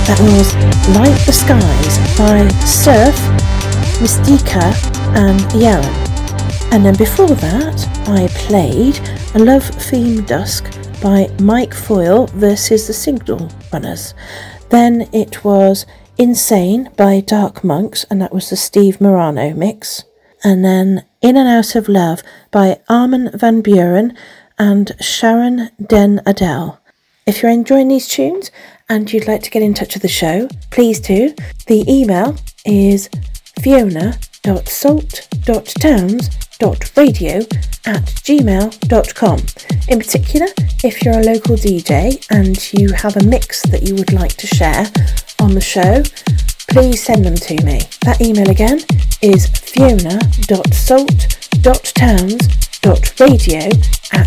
That was Light the Skies by Surf, Mystica and Yaron. And then before that, I played A Love Theme Dusk by Mike Foyle versus the Signal Runners. Then it was Insane by Dark Monks, and that was the Steve Morano mix. And then In and Out of Love by Armin van Buuren and Sharon Den Adel. If you're enjoying these tunes and you'd like to get in touch with the show, please do. The email is fiona.salt.towns.radio@gmail.com. In particular, if you're a local DJ and you have a mix that you would like to share on the show, please send them to me. That email again is fiona.salt.towns.radio@gmail.com.